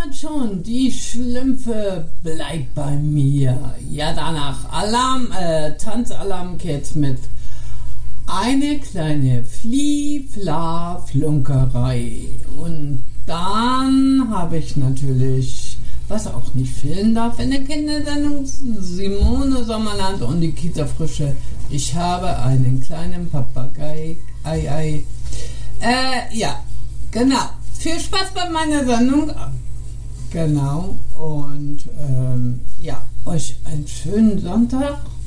hört schon, die Schlümpfe bleibt bei mir. Ja, danach Tanzalarm Kids mit eine kleine Flie-Fla-Flunkerei. Und dann habe ich natürlich, was auch nicht fehlen darf in der Kindersendung, Simone Sommerland und die Kita-Frische. Ich habe einen kleinen Papagei. Ja, genau. Viel Spaß bei meiner Sendung. Genau. Und ja, euch einen schönen Sonntag.